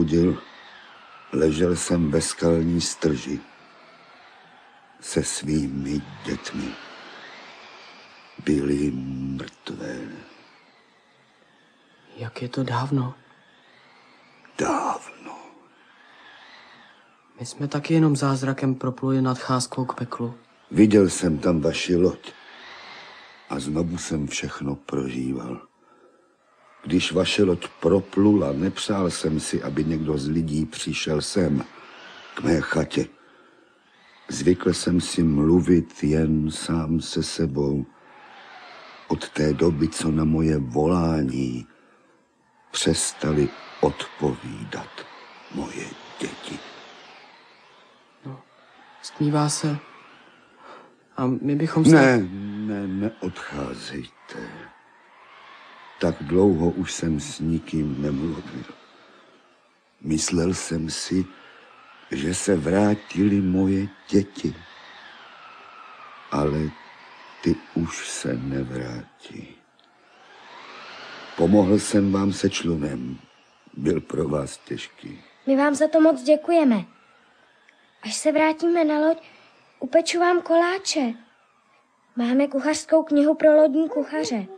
probudil, ležel jsem ve skalní strži se svými dětmi. Byli mrtvé. Jak je to dávno? Dávno. My jsme taky jenom zázrakem propluli nadcházkou k peklu. Viděl jsem tam vaši loď a znovu jsem všechno prožíval. Když vaše loď proplula, nepřál jsem si, aby někdo z lidí přišel sem, k mé chatě. Zvykl jsem si mluvit jen sám se sebou. Od té doby, co na moje volání přestali odpovídat moje děti. No, stmívá se. A my bychom se... Neodcházejte. Tak dlouho už jsem s nikým nemluvil. Myslel jsem si, že se vrátily moje děti. Ale ty už se nevrátí. Pomohl jsem vám se člunem. Byl pro vás těžký. My vám za to moc děkujeme. Až se vrátíme na loď, upeču vám koláče. Máme kuchařskou knihu pro lodní kuchaře.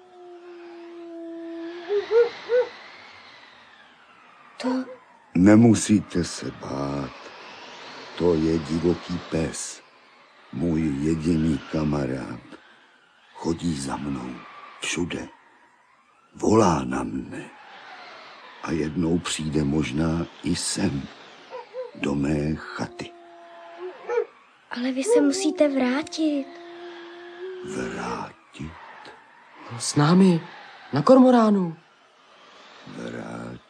To... Nemusíte se bát. To je divoký pes. Můj jediný kamarád. Chodí za mnou všude. Volá na mne. A jednou přijde možná i sem, do mé chaty. Ale vy se musíte vrátit. Vrátit? No, s námi, na kormoránu. Vrátit.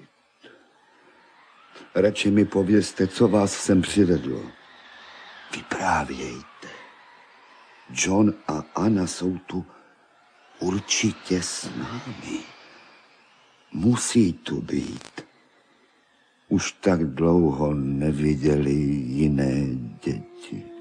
Radši mi povězte, co vás sem přivedlo. Vyprávějte. John a Anna jsou tu určitě s námi. Musí tu být. Už tak dlouho neviděli jiné děti.